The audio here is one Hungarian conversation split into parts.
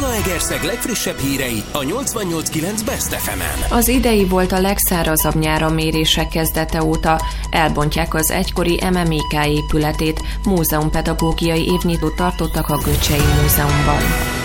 Zalaegerszeg legfrissebb hírei a 88.9 Best FM-en. Az idei volt a legszárazabb nyár a mérések kezdete óta. Elbontják az egykori MMIK épületét, múzeumpedagógiai évnyitót tartottak a Göcsei Múzeumban.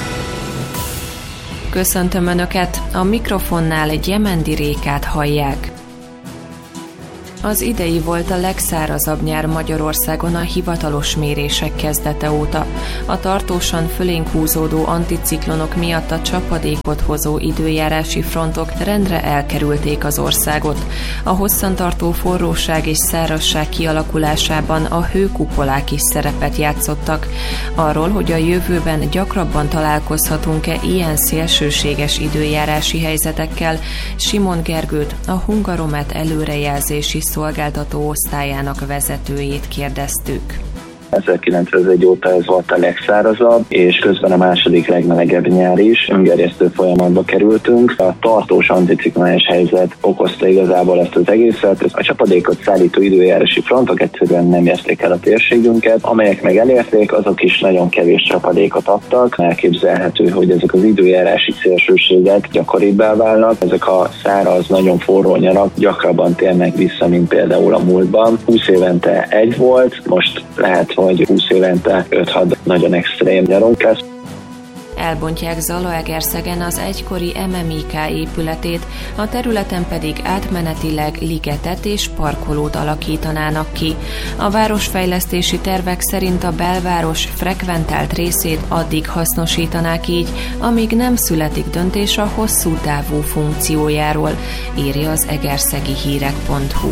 Köszöntöm Önöket, a mikrofonnál Gyemendi Rékát hallják. Az idei volt a legszárazabb nyár Magyarországon a hivatalos mérések kezdete óta. A tartósan fölénk húzódó anticiklonok miatt a csapadékot hozó időjárási frontok rendre elkerülték az országot. A hosszantartó forróság és szárazság kialakulásában a hőkupolák is szerepet játszottak. Arról, hogy a jövőben gyakrabban találkozhatunk-e ilyen szélsőséges időjárási helyzetekkel, Simon Gergőt, a Hungaromet előrejelzési szolgáltató osztályának vezetőjét kérdeztük. 1901 óta ez volt a legszárazabb, és közben a második legmelegebb nyár is. Öngerjesztő folyamatba kerültünk. A tartós anticiklonális helyzet okozta igazából ezt az egészet. A csapadékot szállító időjárási frontok egyszerűen nem érték el a térségünket. Amelyek meg elérték, azok is nagyon kevés csapadékot adtak. Elképzelhető, hogy ezek az időjárási szélsőségek gyakoribbá válnak. Ezek a száraz, nagyon forró nyarak gyakrabban térnek vissza, mint például a múltban. 20 évente egy volt, most lehet, hogy 20 évente 5-6 nagyon extrém nyarunk lesz. Elbontják Zalaegerszegen az egykori MMIK épületét, a területen pedig átmenetileg ligetet és parkolót alakítanának ki. A városfejlesztési tervek szerint a belváros frekventált részét addig hasznosítanák így, amíg nem születik döntés a hosszú távú funkciójáról, írja az egerszegihírek.hu.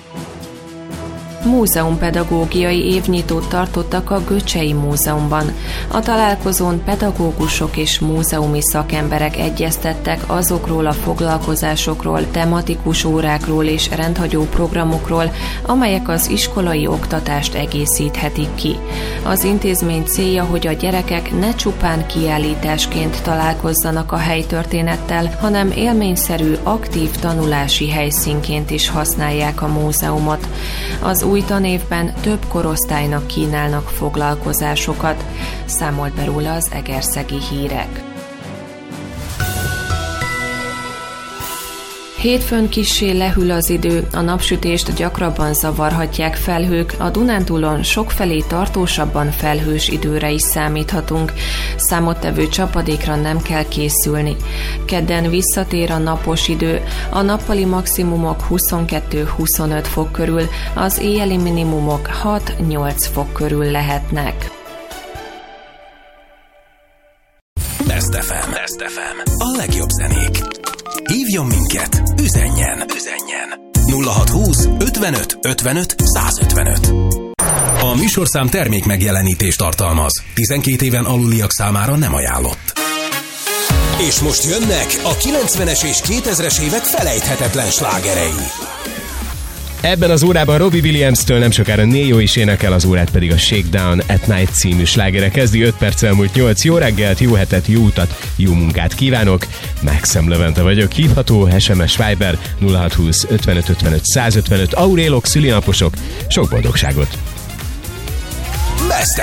Múzeumpedagógiai évnyitót tartottak a Göcsei Múzeumban. A találkozón pedagógusok és múzeumi szakemberek egyeztettek azokról a foglalkozásokról, tematikus órákról és rendhagyó programokról, amelyek az iskolai oktatást egészíthetik ki. Az intézmény célja, hogy a gyerekek ne csupán kiállításként találkozzanak a helytörténettel, hanem élményszerű, aktív tanulási helyszínként is használják a múzeumot. Az új tanévben több korosztálynak kínálnak foglalkozásokat, számolt be róla az Egerszegi Hírek. Hétfőn kissé lehűl az idő, a napsütést gyakrabban zavarhatják felhők, a Dunántúlon sokfelé tartósabban felhős időre is számíthatunk. Számottevő csapadékra nem kell készülni. Kedden visszatér a napos idő, a nappali maximumok 22-25 fok körül, az éjjeli minimumok 6-8 fok körül lehetnek. Best FM. Best FM. A legjobb zenék. Hívjon minket, üzenjen 0620 55 55 155. A műsorszám termék megjelenítést tartalmaz. 12 éven aluliak számára nem ajánlott. És most jönnek a 90-es és 2000-es évek felejthetetlen slágerei. Ebben az órában Robbie Williams-től nem sokára Neo is énekel, az órát pedig a Shakedown at Night című slágere kezdi. 5 perccel múlt 8. Jó reggelt, jó hetet, jó utat, jó munkát kívánok. Maxim Levente vagyok, hívható, SMS Viber 0620 55 55 155. Aurélok, szülinaposok, sok boldogságot!